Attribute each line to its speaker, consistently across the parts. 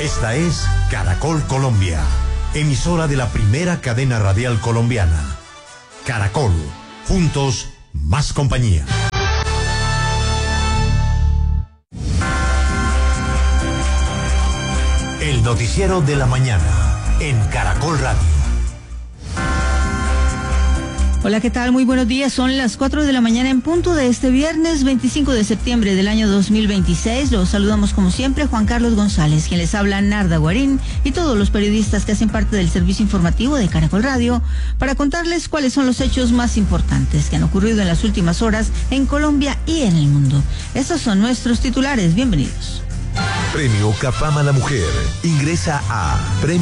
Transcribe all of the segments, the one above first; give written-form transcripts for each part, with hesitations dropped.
Speaker 1: Esta es Caracol Colombia, emisora de la primera cadena radial colombiana. Caracol, juntos, más compañía. El noticiero de la mañana en Caracol Radio.
Speaker 2: Hola, ¿qué tal? Muy buenos días. Son las 4 de la mañana en punto de este viernes 25 de septiembre del año 2026. Los saludamos como siempre, Juan Carlos González, quien les habla, Narda Guarín, y todos los periodistas que hacen parte del servicio informativo de Caracol Radio, para contarles cuáles son los hechos más importantes que han ocurrido en las últimas horas en Colombia y en el mundo. Estos son nuestros titulares. Bienvenidos.
Speaker 3: Premio Cafam a la Mujer. Ingresa a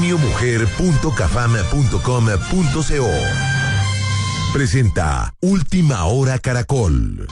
Speaker 3: premiomujer.cafam.com.co. Presenta Última Hora Caracol.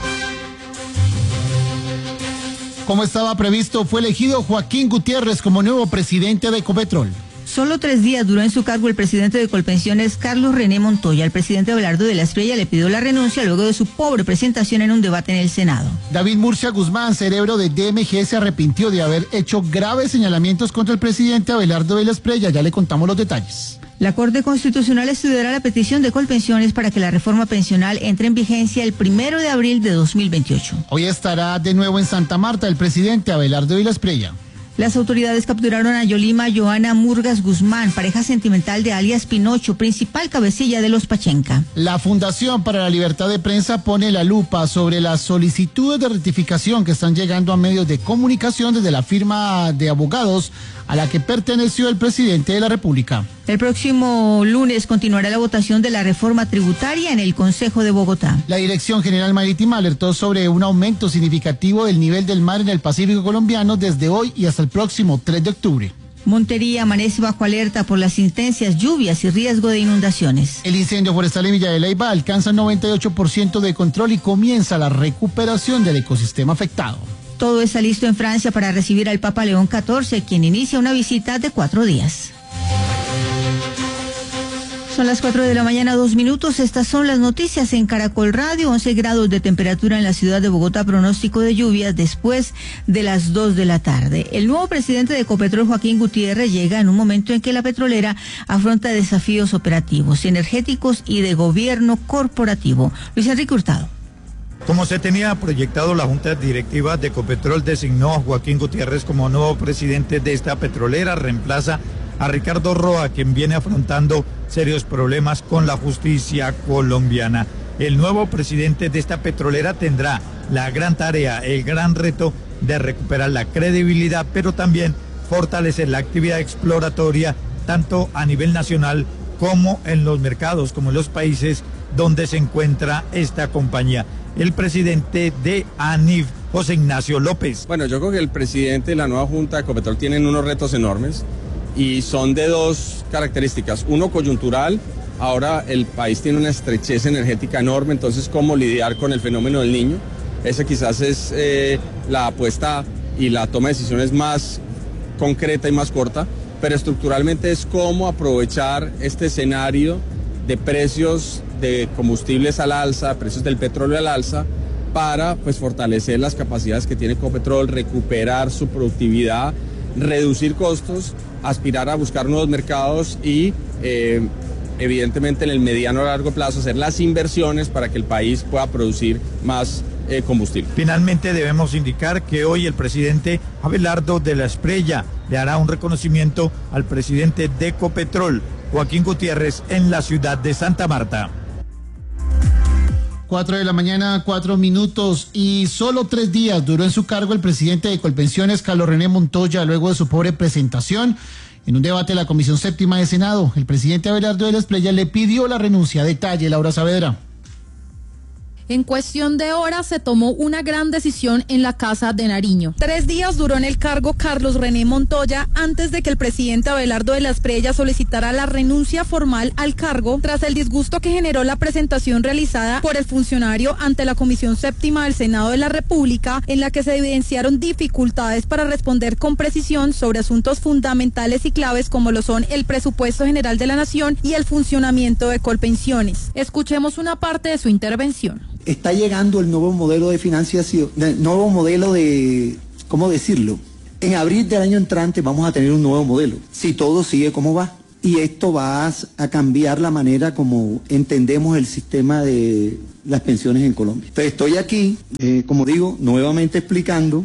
Speaker 4: Como estaba previsto, fue elegido Joaquín Gutiérrez como nuevo presidente de Ecopetrol.
Speaker 2: Solo 3 días duró en su cargo el presidente de Colpensiones, Carlos René Montoya. El presidente Abelardo de la Espriella le pidió la renuncia luego de su pobre presentación en un debate en el Senado.
Speaker 4: David Murcia Guzmán, cerebro de DMG, se arrepintió de haber hecho graves señalamientos contra el presidente Abelardo de la Espriella. Ya le contamos los detalles.
Speaker 2: La Corte Constitucional estudiará la petición de Colpensiones para que la reforma pensional entre en vigencia el 1 de abril de 2028.
Speaker 4: Hoy estará de nuevo en Santa Marta el presidente Abelardo de la Espriella.
Speaker 2: Las autoridades capturaron a Yolima Joana Murgas Guzmán, pareja sentimental de alias Pinocho, principal cabecilla de los Pachenca.
Speaker 4: La Fundación para la Libertad de Prensa pone la lupa sobre las solicitudes de rectificación que están llegando a medios de comunicación desde la firma de abogados a la que perteneció el presidente de la República.
Speaker 2: El próximo lunes continuará la votación de la reforma tributaria en el Consejo de Bogotá.
Speaker 4: La Dirección General Marítima alertó sobre un aumento significativo del nivel del mar en el Pacífico colombiano desde hoy y hasta el próximo 3 de octubre.
Speaker 2: Montería amanece bajo alerta por las intensas lluvias y riesgo de inundaciones.
Speaker 4: El incendio forestal en Villa de Leyva alcanza 98% de control y comienza la recuperación del ecosistema afectado.
Speaker 2: Todo está listo en Francia para recibir al Papa León XIV, quien inicia una visita de 4 días. Son las 4 de la mañana, 2 minutos. Estas son las noticias en Caracol Radio. 11 grados de temperatura en la ciudad de Bogotá, pronóstico de lluvias después de las 2 de la tarde. El nuevo presidente de Ecopetrol, Joaquín Gutiérrez, llega en un momento en que la petrolera afronta desafíos operativos, energéticos y de gobierno corporativo. Luis Enrique Hurtado.
Speaker 5: Como se tenía proyectado, la Junta Directiva de Ecopetrol designó a Joaquín Gutiérrez como nuevo presidente de esta petrolera. Reemplaza a Ricardo Roa, quien viene afrontando serios problemas con la justicia colombiana. El nuevo presidente de esta petrolera tendrá la gran tarea, el gran reto de recuperar la credibilidad, pero también fortalecer la actividad exploratoria, tanto a nivel nacional como en los mercados, como en los países donde se encuentra esta compañía. El presidente de ANIV, José Ignacio López.
Speaker 6: Bueno, yo creo que el presidente y la nueva Junta de Ecopetrol tienen unos retos enormes y son de 2 características. Uno, coyuntural. Ahora el país tiene una estrechez energética enorme, entonces cómo lidiar con el fenómeno del Niño. Ese quizás es la apuesta y la toma de decisiones más concreta y más corta, pero estructuralmente es cómo aprovechar este escenario de precios de combustibles al alza, precios del petróleo al alza, para pues fortalecer las capacidades que tiene Ecopetrol, recuperar su productividad, reducir costos, aspirar a buscar nuevos mercados y evidentemente en el mediano a largo plazo hacer las inversiones para que el país pueda producir más combustible.
Speaker 5: Finalmente debemos indicar que hoy el presidente Abelardo de la Espriella le hará un reconocimiento al presidente de Ecopetrol, Joaquín Gutiérrez, en la ciudad de Santa Marta.
Speaker 4: 4 de la mañana, 4 minutos, y solo 3 días duró en su cargo el presidente de Colpensiones, Carlos René Montoya, luego de su pobre presentación en un debate de la Comisión Séptima de Senado. El presidente Abelardo de la Espriella le pidió la renuncia. Detalle, Laura Saavedra.
Speaker 7: En cuestión de horas se tomó una gran decisión en la Casa de Nariño. 3 días duró en el cargo Carlos René Montoya antes de que el presidente Abelardo de la Espriella solicitara la renuncia formal al cargo tras el disgusto que generó la presentación realizada por el funcionario ante la Comisión Séptima del Senado de la República, en la que se evidenciaron dificultades para responder con precisión sobre asuntos fundamentales y claves como lo son el presupuesto general de la Nación y el funcionamiento de Colpensiones. Escuchemos una parte de su intervención.
Speaker 8: Está llegando el nuevo modelo de financiación, el nuevo modelo de, ¿cómo decirlo? En abril del año entrante vamos a tener un nuevo modelo, si todo sigue como va. Y esto va a cambiar la manera como entendemos el sistema de las pensiones en Colombia. Entonces estoy aquí, como digo, nuevamente explicando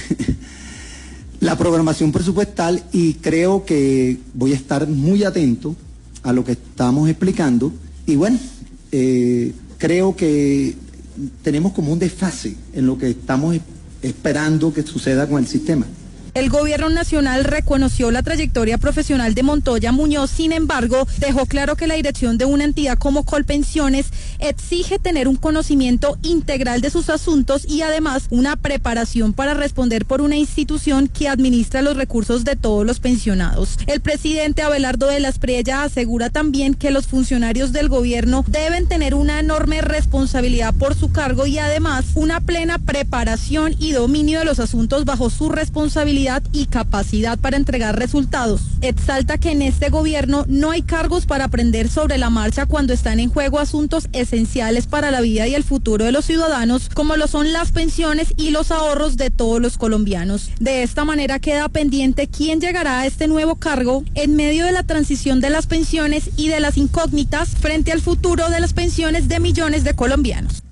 Speaker 8: la programación presupuestal y creo que voy a estar muy atento a lo que estamos explicando. Y bueno, creo que tenemos como un desfase en lo que estamos esperando que suceda con el sistema.
Speaker 7: El gobierno nacional reconoció la trayectoria profesional de Montoya Muñoz, sin embargo, dejó claro que la dirección de una entidad como Colpensiones exige tener un conocimiento integral de sus asuntos y además una preparación para responder por una institución que administra los recursos de todos los pensionados. El presidente Abelardo de la Espriella asegura también que los funcionarios del gobierno deben tener una enorme responsabilidad por su cargo y además una plena preparación y dominio de los asuntos bajo su responsabilidad y capacidad para entregar resultados. Exalta que en este gobierno no hay cargos para aprender sobre la marcha cuando están en juego asuntos esenciales para la vida y el futuro de los ciudadanos, como lo son las pensiones y los ahorros de todos los colombianos. De esta manera queda pendiente quién llegará a este nuevo cargo en medio de la transición de las pensiones y de las incógnitas frente al futuro de las pensiones de millones de colombianos.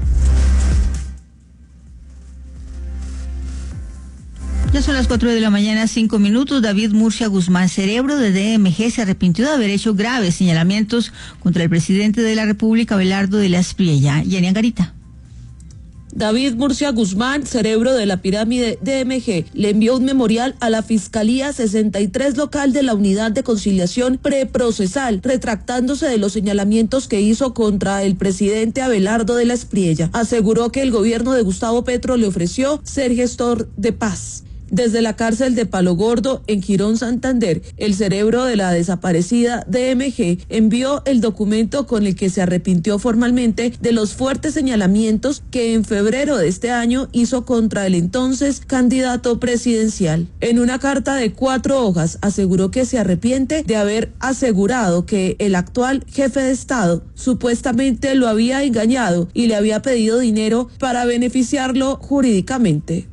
Speaker 2: Ya son las 4 de la mañana, 5 minutos. David Murcia Guzmán, cerebro de DMG, se arrepintió de haber hecho graves señalamientos contra el presidente de la República, Abelardo de la Espriella. Yanni Angarita.
Speaker 9: David Murcia Guzmán, cerebro de la pirámide DMG, le envió un memorial a la Fiscalía 63 local de la Unidad de Conciliación Preprocesal, retractándose de los señalamientos que hizo contra el presidente Abelardo de la Espriella. Aseguró que el gobierno de Gustavo Petro le ofreció ser gestor de paz. Desde la cárcel de Palo Gordo, en Girón, Santander, el cerebro de la desaparecida DMG envió el documento con el que se arrepintió formalmente de los fuertes señalamientos que en febrero de este año hizo contra el entonces candidato presidencial. En una carta de 4 hojas aseguró que se arrepiente de haber asegurado que el actual jefe de Estado supuestamente lo había engañado y le había pedido dinero para beneficiarlo jurídicamente.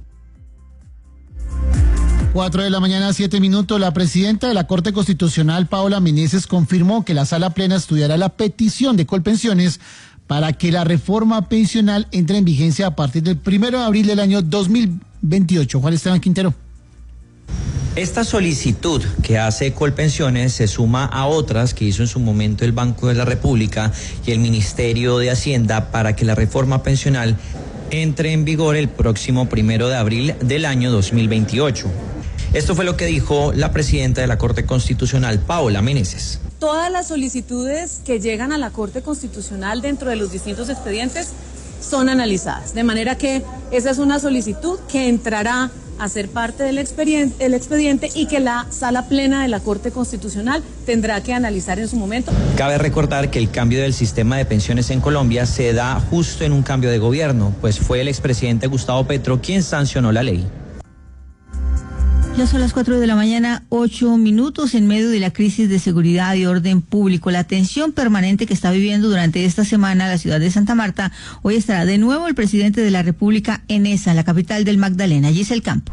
Speaker 4: 4 de la mañana, 7 minutos. La presidenta de la Corte Constitucional, Paola Meneses, confirmó que la Sala Plena estudiará la petición de Colpensiones para que la reforma pensional entre en vigencia a partir del 1 de abril del año 2028. Juan Esteban Quintero.
Speaker 10: Esta solicitud que hace Colpensiones se suma a otras que hizo en su momento el Banco de la República y el Ministerio de Hacienda para que la reforma pensional entre en vigor el próximo 1 de abril del año 2028. Esto fue lo que dijo la presidenta de la Corte Constitucional, Paola Meneses.
Speaker 11: Todas las solicitudes que llegan a la Corte Constitucional dentro de los distintos expedientes son analizadas, de manera que esa es una solicitud que entrará a ser parte del expediente y que la Sala Plena de la Corte Constitucional tendrá que analizar en su momento.
Speaker 10: Cabe recordar que el cambio del sistema de pensiones en Colombia se da justo en un cambio de gobierno, pues fue el expresidente Gustavo Petro quien sancionó la ley.
Speaker 2: Ya son las 4 de la mañana, 8 minutos. En medio de la crisis de seguridad y orden público, la tensión permanente que está viviendo durante esta semana la ciudad de Santa Marta, hoy estará de nuevo el presidente de la República en esa, la capital del Magdalena. Giselle Campo.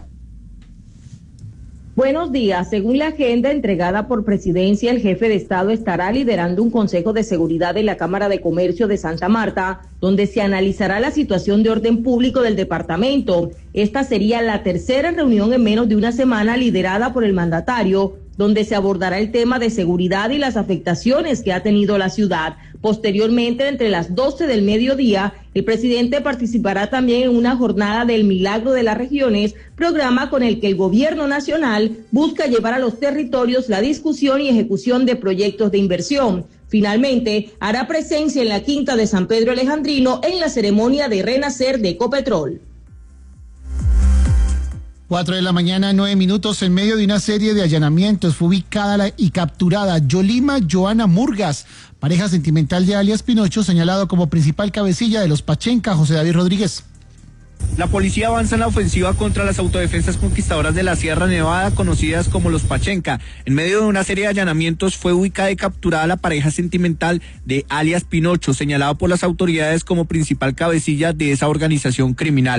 Speaker 12: Buenos días. Según la agenda entregada por Presidencia, el jefe de Estado estará liderando un Consejo de Seguridad en la Cámara de Comercio de Santa Marta, donde se analizará la situación de orden público del departamento. Esta sería la tercera reunión en menos de una semana liderada por el mandatario, donde se abordará el tema de seguridad y las afectaciones que ha tenido la ciudad. Posteriormente, entre las 12 del mediodía, el presidente participará también en una jornada del Milagro de las Regiones, programa con el que el gobierno nacional busca llevar a los territorios la discusión y ejecución de proyectos de inversión. Finalmente, hará presencia en la Quinta de San Pedro Alejandrino en la ceremonia de renacer de Ecopetrol.
Speaker 4: 4 de la mañana, 9 minutos. En medio de una serie de allanamientos fue ubicada y capturada Yolima Joana Murgas, pareja sentimental de alias Pinocho, señalado como principal cabecilla de los Pachenca. José David Rodríguez.
Speaker 13: La policía avanza en la ofensiva contra las autodefensas conquistadoras de la Sierra Nevada, conocidas como los Pachenca. En medio de una serie de allanamientos fue ubicada y capturada la pareja sentimental de alias Pinocho, señalado por las autoridades como principal cabecilla de esa organización criminal.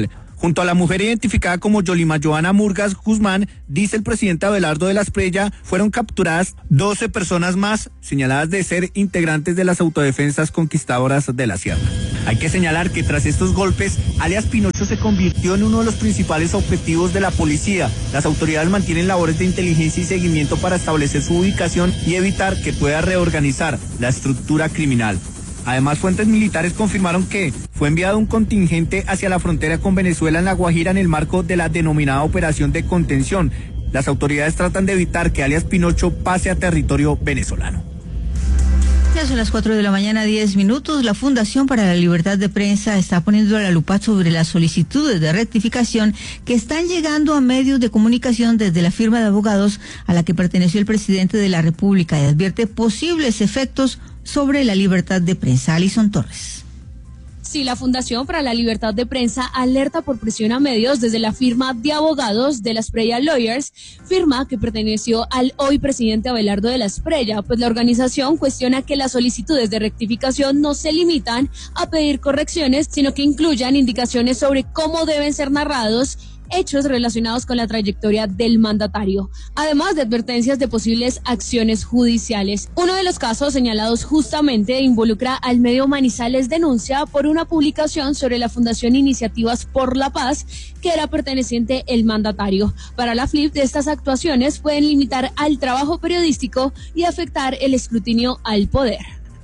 Speaker 13: Junto a la mujer identificada como Yolima Joana Murgas Guzmán, dice el presidente Abelardo de la Espriella, fueron capturadas 12 personas más señaladas de ser integrantes de las autodefensas conquistadoras de la Sierra. Hay que señalar que tras estos golpes, alias Pinocho se convirtió en uno de los principales objetivos de la policía. Las autoridades mantienen labores de inteligencia y seguimiento para establecer su ubicación y evitar que pueda reorganizar la estructura criminal. Además, fuentes militares confirmaron que fue enviado un contingente hacia la frontera con Venezuela en La Guajira en el marco de la denominada operación de contención. Las autoridades tratan de evitar que alias Pinocho pase a territorio venezolano.
Speaker 2: Ya son las 4 de la mañana, 10 minutos. La Fundación para la Libertad de Prensa está poniendo la lupa sobre las solicitudes de rectificación que están llegando a medios de comunicación desde la firma de abogados a la que perteneció el presidente de la República y advierte posibles efectos sobre la libertad de prensa. Alison Torres.
Speaker 14: Sí, la Fundación para la Libertad de Prensa alerta por presión a medios desde la firma de abogados de la Espriella Lawyers, firma que perteneció al hoy presidente Abelardo de la Espriella, pues la organización cuestiona que las solicitudes de rectificación no se limitan a pedir correcciones, sino que incluyan indicaciones sobre cómo deben ser narrados hechos relacionados con la trayectoria del mandatario, además de advertencias de posibles acciones judiciales. Uno de los casos señalados justamente involucra al medio Manizales Denuncia por una publicación sobre la Fundación Iniciativas por la Paz, que era perteneciente el mandatario. Para la FLIP, estas actuaciones pueden limitar al trabajo periodístico y afectar el escrutinio al poder.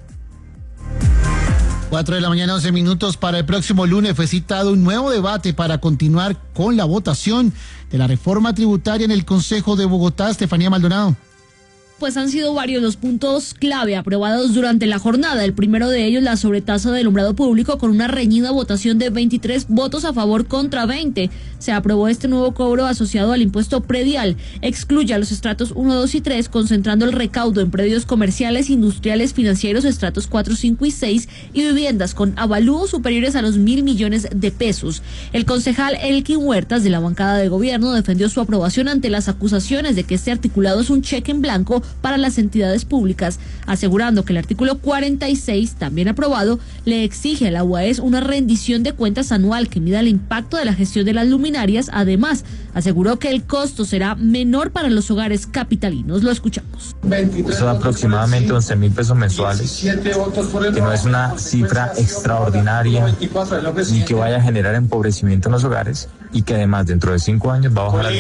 Speaker 4: 4 de la mañana, 11 minutos. Para el próximo lunes fue citado un nuevo debate para continuar con la votación de la reforma tributaria en el Consejo de Bogotá. Estefanía Maldonado.
Speaker 15: Pues han sido varios los puntos clave aprobados durante la jornada. El primero de ellos, la sobretasa del alumbrado público, con una reñida votación de 23 votos a favor contra 20. Se aprobó este nuevo cobro asociado al impuesto predial. Excluye a los estratos 1, 2 y 3, concentrando el recaudo en predios comerciales, industriales, financieros, estratos 4, 5 y 6, y viviendas con avalúos superiores a los 1.000 millones de pesos. El concejal Elkin Huertas, de la bancada de gobierno, defendió su aprobación ante las acusaciones de que este articulado es un cheque en blanco para las entidades públicas, asegurando que el artículo 46, también aprobado, le exige a la UAES una rendición de cuentas anual que mida el impacto de la gestión de las luminarias. Además, aseguró que el costo será menor para los hogares capitalinos. Lo escuchamos.
Speaker 16: Son aproximadamente 11.000 pesos mensuales, que no es una cifra extraordinaria ni que vaya a generar empobrecimiento en los hogares, y que además dentro de 5 años va a bajar al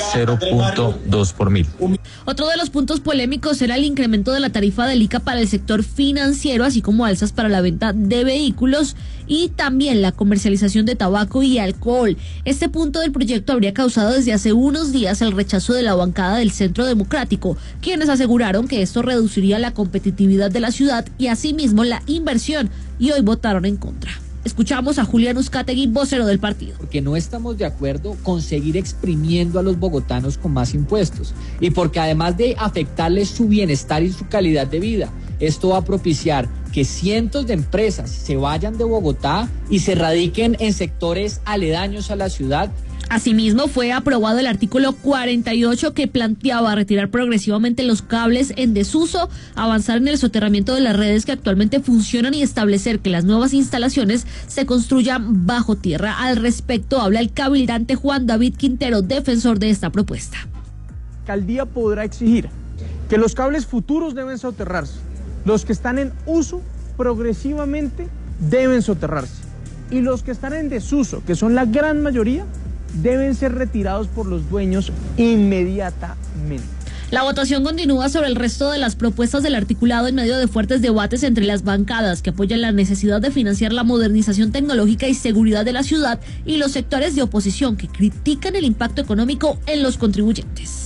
Speaker 16: 0.2 por mil.
Speaker 15: Otro de los puntos polémicos será el incremento de la tarifa del ICA para el sector financiero, así como alzas para la venta de vehículos y también la comercialización de tabaco y alcohol. Este punto del proyecto habría causado desde hace unos días el rechazo de la bancada del Centro Democrático, quienes aseguraron que esto reduciría la competitividad de la ciudad y asimismo la inversión, y hoy votaron en contra. Escuchamos a Julián Uzcategui, vocero del partido.
Speaker 17: Porque no estamos de acuerdo con seguir exprimiendo a los bogotanos con más impuestos, y porque además de afectarles su bienestar y su calidad de vida, esto va a propiciar que cientos de empresas se vayan de Bogotá y se radiquen en sectores aledaños a la ciudad.
Speaker 15: Asimismo, fue aprobado el artículo 48, que planteaba retirar progresivamente los cables en desuso, avanzar en el soterramiento de las redes que actualmente funcionan y establecer que las nuevas instalaciones se construyan bajo tierra. Al respecto, habla el cabildante Juan David Quintero, defensor de esta propuesta.
Speaker 18: La alcaldía podrá exigir que los cables futuros deben soterrarse, los que están en uso progresivamente deben soterrarse, y los que están en desuso, que son la gran mayoría, deben ser retirados por los dueños inmediatamente.
Speaker 15: La votación continúa sobre el resto de las propuestas del articulado en medio de fuertes debates entre las bancadas que apoyan la necesidad de financiar la modernización tecnológica y seguridad de la ciudad y los sectores de oposición que critican el impacto económico en los contribuyentes.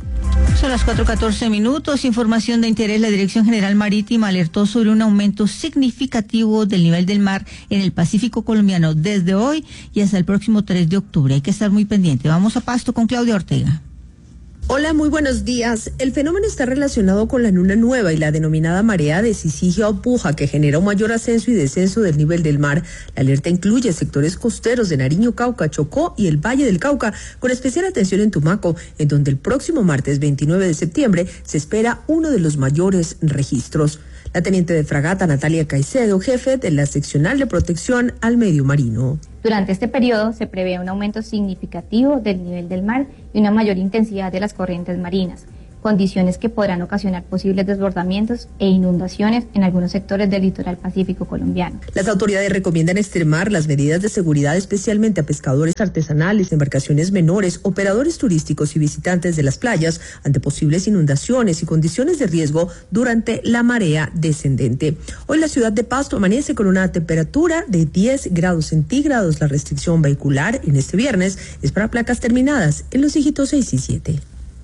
Speaker 2: Son las 4:14 minutos. Información de interés. La Dirección General Marítima alertó sobre un aumento significativo del nivel del mar en el Pacífico colombiano desde hoy y hasta el próximo 3 de octubre. Hay que estar muy pendiente. Vamos a Pasto con Claudia Ortega.
Speaker 19: Hola, muy buenos días. El fenómeno está relacionado con la luna nueva y la denominada marea de Syzygia o Puja, que genera un mayor ascenso y descenso del nivel del mar. La alerta incluye sectores costeros de Nariño, Cauca, Chocó y el Valle del Cauca, con especial atención en Tumaco, en donde el próximo martes 29 de septiembre se espera uno de los mayores registros. La teniente de fragata Natalia Caicedo, jefe de la seccional de protección al medio marino.
Speaker 20: Durante este periodo se prevé un aumento significativo del nivel del mar y una mayor intensidad de las corrientes marinas, condiciones que podrán ocasionar posibles desbordamientos e inundaciones en algunos sectores del litoral pacífico colombiano.
Speaker 19: Las autoridades recomiendan extremar las medidas de seguridad especialmente a pescadores artesanales, embarcaciones menores, operadores turísticos y visitantes de las playas ante posibles inundaciones y condiciones de riesgo durante la marea descendente. Hoy la ciudad de Pasto amanece con una temperatura de 10 grados centígrados. La restricción vehicular en este viernes es para placas terminadas en los dígitos 6 y 7.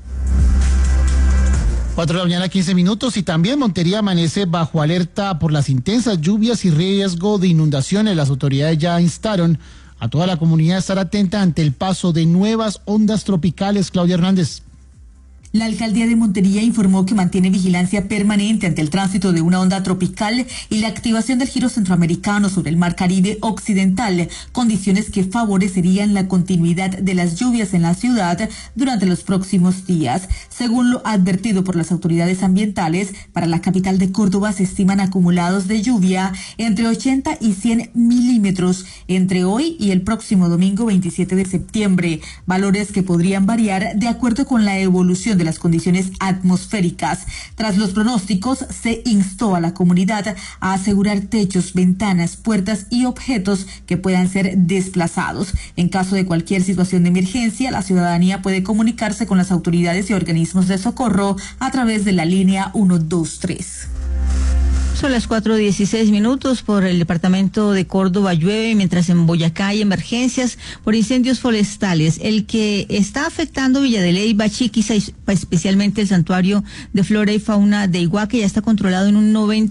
Speaker 4: 4 de la mañana, 15 minutos, y también Montería amanece bajo alerta por las intensas lluvias y riesgo de inundaciones. Las autoridades ya instaron a toda la comunidad a estar atenta ante el paso de nuevas ondas tropicales. Claudia Hernández.
Speaker 21: La alcaldía de Montería informó que mantiene vigilancia permanente ante el tránsito de una onda tropical y la activación del giro centroamericano sobre el mar Caribe occidental, condiciones que favorecerían la continuidad de las lluvias en la ciudad durante los próximos días. Según lo advertido por las autoridades ambientales, para la capital de Córdoba se estiman acumulados de lluvia entre 80 y 100 milímetros entre hoy y el próximo domingo 27 de septiembre, valores que podrían variar de acuerdo con la evolución de las condiciones atmosféricas. Tras los pronósticos, se instó a la comunidad a asegurar techos, ventanas, puertas y objetos que puedan ser desplazados. En caso de cualquier situación de emergencia, la ciudadanía puede comunicarse con las autoridades y organismos de socorro a través de la línea 123.
Speaker 2: Son las 4:16 minutos. Por el departamento de Córdoba llueve, mientras en Boyacá hay emergencias por incendios forestales. El que está afectando Villa de Leyva, Chiquiza, especialmente el santuario de flora y fauna de Iguaque, ya está controlado en un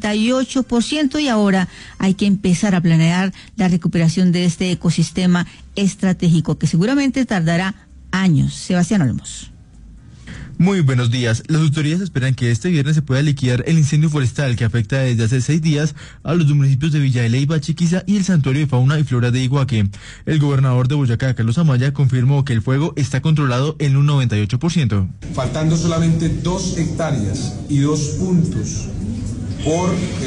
Speaker 2: 98% y ahora hay que empezar a planear la recuperación de este ecosistema estratégico que seguramente tardará años. Sebastián Olmos.
Speaker 22: Muy buenos días. Las autoridades esperan que este viernes se pueda liquidar el incendio forestal que afecta desde hace 6 días a los municipios de Villa de Leyva, Chiquiza y el Santuario de Fauna y Flora de Iguaque. El gobernador de Boyacá, Carlos Amaya, confirmó que el fuego está controlado en un 98%.
Speaker 23: Faltando solamente 2 hectáreas y 2 puntos por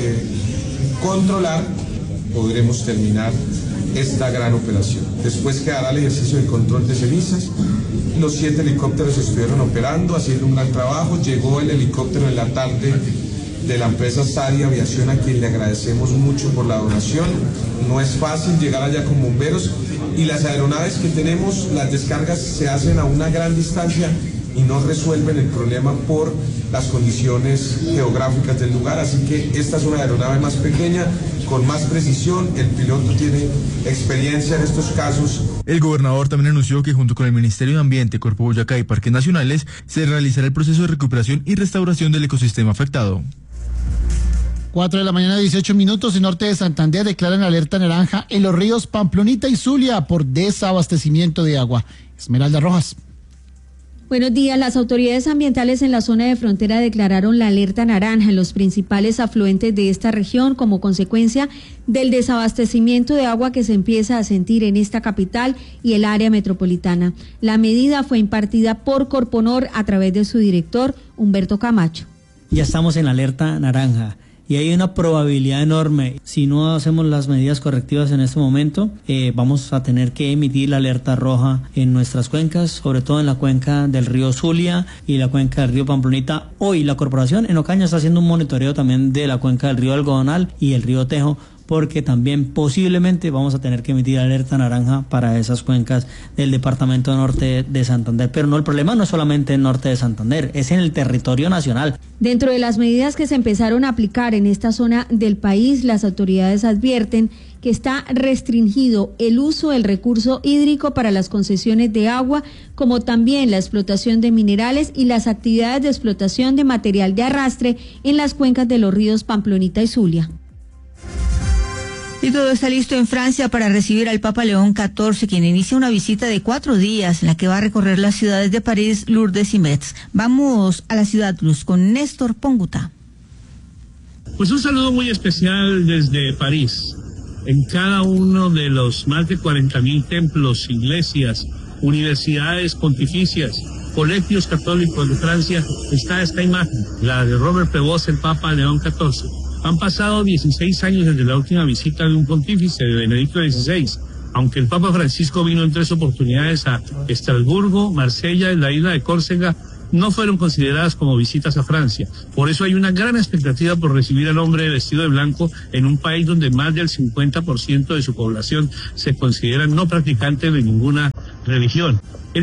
Speaker 23: controlar, podremos terminar esta gran operación. Después quedará el ejercicio de control de cenizas. Los 7 helicópteros estuvieron operando, haciendo un gran trabajo. Llegó el helicóptero en la tarde de la empresa Sari Aviación, a quien le agradecemos mucho por la donación. No es fácil llegar allá con bomberos y las aeronaves que tenemos, las descargas se hacen a una gran distancia y no resuelven el problema por las condiciones geográficas del lugar, así que esta es una aeronave más pequeña, con más precisión, el piloto tiene experiencia en estos casos.
Speaker 22: El gobernador también anunció que junto con el Ministerio de Ambiente, Corpo Boyacá y Parques Nacionales se realizará el proceso de recuperación y restauración del ecosistema afectado.
Speaker 4: 4 de la mañana, 18 minutos. En norte de Santander declaran alerta naranja en los ríos Pamplonita y Zulia por desabastecimiento de agua. Esmeralda Rojas.
Speaker 15: Buenos días. Las autoridades ambientales en la zona de frontera declararon la alerta naranja en los principales afluentes de esta región como consecuencia del desabastecimiento de agua que se empieza a sentir en esta capital y el área metropolitana. La medida fue impartida por Corponor a través de su director, Humberto Camacho.
Speaker 24: Ya estamos en alerta naranja. Y hay una probabilidad enorme, si no hacemos las medidas correctivas en este momento, vamos a tener que emitir la alerta roja en nuestras cuencas, sobre todo en la cuenca del río Zulia y la cuenca del río Pamplonita. Hoy la corporación en Ocaña está haciendo un monitoreo también de la cuenca del río Algodonal y el río Tejo, porque también posiblemente vamos a tener que emitir alerta naranja para esas cuencas del departamento norte de Santander. Pero no, el problema no es solamente en norte de Santander, es en el territorio nacional.
Speaker 15: Dentro de las medidas que se empezaron a aplicar en esta zona del país, las autoridades advierten que está restringido el uso del recurso hídrico para las concesiones de agua, como también la explotación de minerales y las actividades de explotación de material de arrastre en las cuencas de los ríos Pamplonita y Zulia.
Speaker 2: Y todo está listo en Francia para recibir al Papa León XIV, quien inicia una visita de 4 días en la que va a recorrer las ciudades de París, Lourdes y Metz. Vamos a la ciudad Luz con Néstor Ponguta.
Speaker 25: Pues un saludo muy especial desde París. En cada uno de los más de 40.000 templos, iglesias, universidades pontificias, colegios católicos de Francia está esta imagen, la de Robert Prevost, el Papa León XIV. Han pasado 16 años desde la última visita de un pontífice, de Benedicto XVI. Aunque el Papa Francisco vino en 3 oportunidades a Estrasburgo, Marsella y la isla de Córcega, no fueron consideradas como visitas a Francia. Por eso hay una gran expectativa por recibir al hombre vestido de blanco en un país donde más del 50% de su población se considera no practicante de ninguna religión. El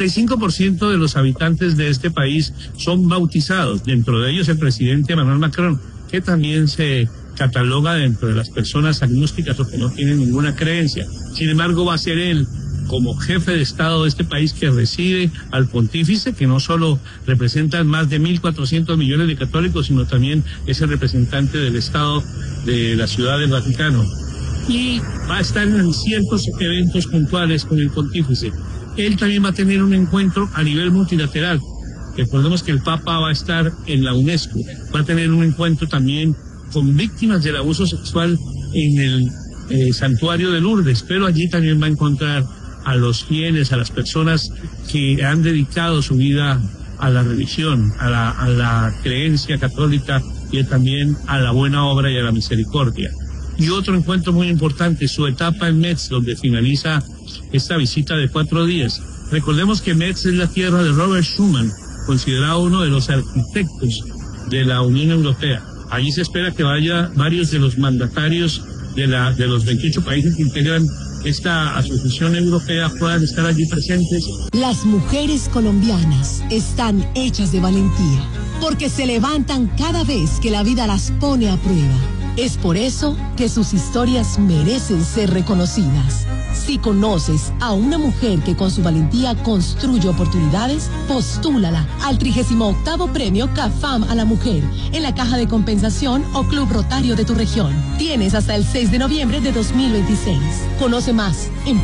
Speaker 25: 75% de los habitantes de este país son bautizados, dentro de ellos el presidente Emmanuel Macron, que también se cataloga dentro de las personas agnósticas o que no tienen ninguna creencia. Sin embargo, va a ser él, como jefe de Estado de este país, que recibe al pontífice, que no solo representa más de 1.400 millones de católicos, sino también es el representante del Estado de la Ciudad del Vaticano. Y va a estar en ciertos eventos puntuales con el pontífice. Él también va a tener un encuentro a nivel multilateral. Recordemos que el Papa va a estar en la UNESCO, va a tener un encuentro también con víctimas del abuso sexual en el santuario de Lourdes, pero allí también va a encontrar a los fieles, a las personas que han dedicado su vida a la religión, a la creencia católica y también a la buena obra y a la misericordia. Y otro encuentro muy importante, su etapa en Metz, donde finaliza esta visita de 4 días. Recordemos que Metz es la tierra de Robert Schuman, considerado uno de los arquitectos de la Unión Europea. Allí se espera que vaya varios de los mandatarios de los 28 países que integran esta asociación europea, puedan estar allí presentes.
Speaker 1: Las mujeres colombianas están hechas de valentía, porque se levantan cada vez que la vida las pone a prueba. Es por eso que sus historias merecen ser reconocidas. Si conoces a una mujer que con su valentía construye oportunidades, postúlala al 38º Premio CAFAM a la Mujer en la Caja de Compensación o Club Rotario de tu región. Tienes hasta el 6 de noviembre de 2026. Conoce más en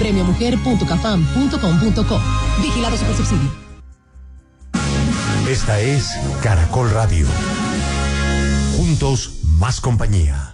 Speaker 1: premiomujer.cafam.com.co. Vigilado Supersubsidio.
Speaker 3: Esta es Caracol Radio. Juntos, más compañía.